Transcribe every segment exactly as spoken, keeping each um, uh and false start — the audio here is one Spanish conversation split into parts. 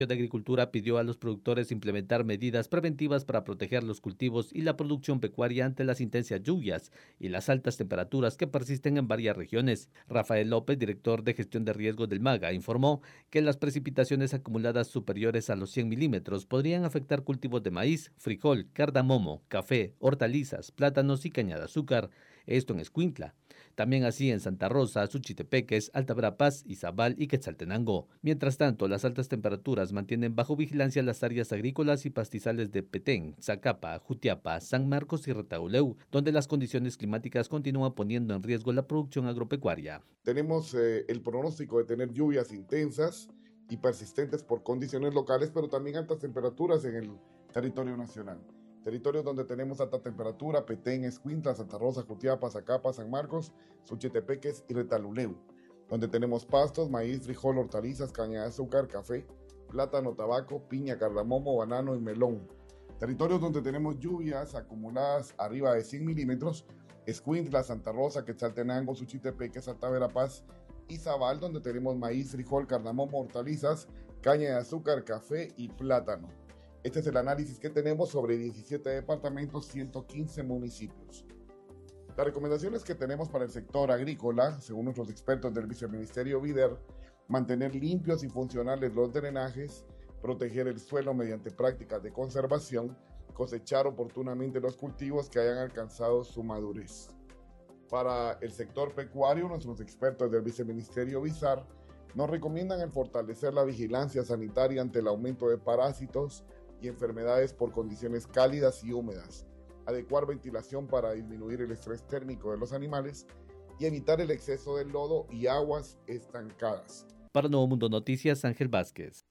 de Agricultura pidió a los productores implementar medidas preventivas para proteger los cultivos y la producción pecuaria ante las intensas lluvias y las altas temperaturas que persisten en varias regiones. Rafael López, director de gestión de riesgos del MAGA, informó que las precipitaciones acumuladas superiores a los cien milímetros podrían afectar cultivos de maíz, frijol, cardamomo, café, hortalizas, plátanos y caña de azúcar. Esto en Escuintla. También así en Santa Rosa, Suchitepeques, Alta Verapaz, Izabal y Quetzaltenango. Mientras tanto, las altas temperaturas mantienen bajo vigilancia las áreas agrícolas y pastizales de Petén, Zacapa, Jutiapa, San Marcos y Retauleu, donde las condiciones climáticas continúan poniendo en riesgo la producción agropecuaria. Tenemos eh, el pronóstico de tener lluvias intensas y persistentes por condiciones locales, pero también altas temperaturas en el territorio nacional. Territorios donde tenemos alta temperatura: Petén, Escuintla, Santa Rosa, Jutiapa, Zacapa, San Marcos, Suchitepeques y Retaluleu. Donde tenemos pastos, maíz, frijol, hortalizas, caña de azúcar, café, plátano, tabaco, piña, cardamomo, banano y melón. Territorios donde tenemos lluvias acumuladas arriba de cien milímetros: Escuintla, Santa Rosa, Quetzaltenango, Suchitepeques, Alta Verapaz y Izabal, donde tenemos maíz, frijol, cardamomo, hortalizas, caña de azúcar, café y plátano. Este es el análisis que tenemos sobre diecisiete departamentos, ciento quince municipios. Las recomendaciones que tenemos para el sector agrícola, según nuestros expertos del Viceministerio Vider: mantener limpios y funcionales los drenajes, proteger el suelo mediante prácticas de conservación, cosechar oportunamente los cultivos que hayan alcanzado su madurez. Para el sector pecuario, nuestros expertos del Viceministerio Bizar nos recomiendan el fortalecer la vigilancia sanitaria ante el aumento de parásitos y enfermedades por condiciones cálidas y húmedas, adecuar ventilación para disminuir el estrés térmico de los animales y evitar el exceso de lodo y aguas estancadas. Para Nuevo Mundo Noticias, Ángel Vázquez.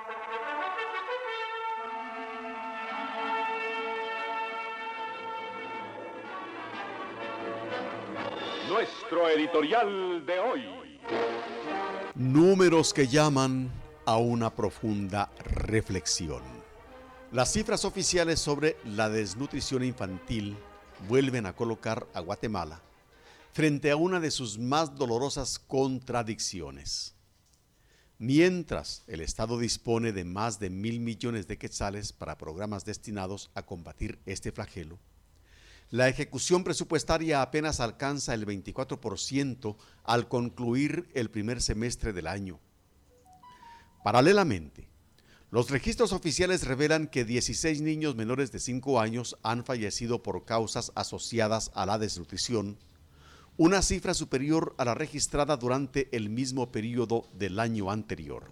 Nuestro editorial de hoy. Números que llaman a una profunda reflexión. Las cifras oficiales sobre la desnutrición infantil vuelven a colocar a Guatemala frente a una de sus más dolorosas contradicciones. Mientras el Estado dispone de más de mil millones de quetzales para programas destinados a combatir este flagelo, la ejecución presupuestaria apenas alcanza el veinticuatro por ciento al concluir el primer semestre del año. Paralelamente, los registros oficiales revelan que dieciséis niños menores de cinco años han fallecido por causas asociadas a la desnutrición, una cifra superior a la registrada durante el mismo periodo del año anterior.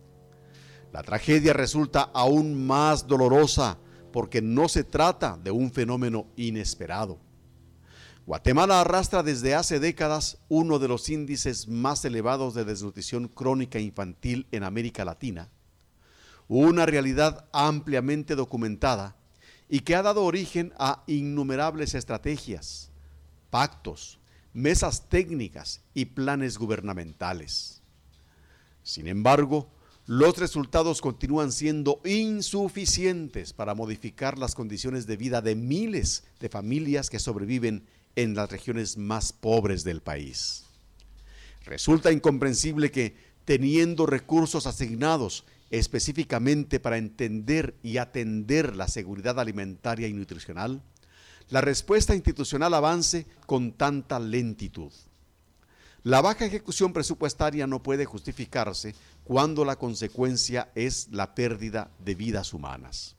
La tragedia resulta aún más dolorosa porque no se trata de un fenómeno inesperado. Guatemala arrastra desde hace décadas uno de los índices más elevados de desnutrición crónica infantil en América Latina, una realidad ampliamente documentada y que ha dado origen a innumerables estrategias, pactos, mesas técnicas y planes gubernamentales. Sin embargo, los resultados continúan siendo insuficientes para modificar las condiciones de vida de miles de familias que sobreviven en las regiones más pobres del país. Resulta incomprensible que, teniendo recursos asignados específicamente para entender y atender la seguridad alimentaria y nutricional, la respuesta institucional avance con tanta lentitud. La baja ejecución presupuestaria no puede justificarse cuando la consecuencia es la pérdida de vidas humanas.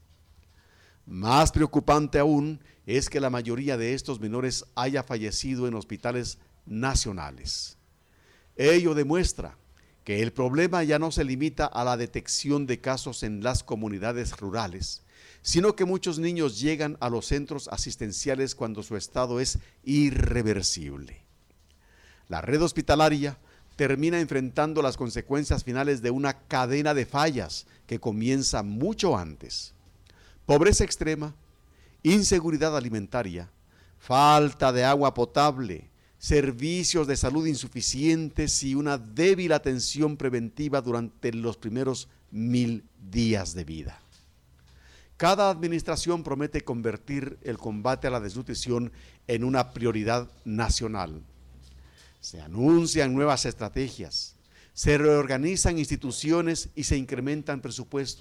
Más preocupante aún es que la mayoría de estos menores haya fallecido en hospitales nacionales. Ello demuestra que el problema ya no se limita a la detección de casos en las comunidades rurales, sino que muchos niños llegan a los centros asistenciales cuando su estado es irreversible. La red hospitalaria termina enfrentando las consecuencias finales de una cadena de fallas que comienza mucho antes. Pobreza extrema, inseguridad alimentaria, falta de agua potable, servicios de salud insuficientes y una débil atención preventiva durante los primeros mil días de vida. Cada administración promete convertir el combate a la desnutrición en una prioridad nacional. Se anuncian nuevas estrategias, Se reorganizan instituciones y se incrementan presupuestos.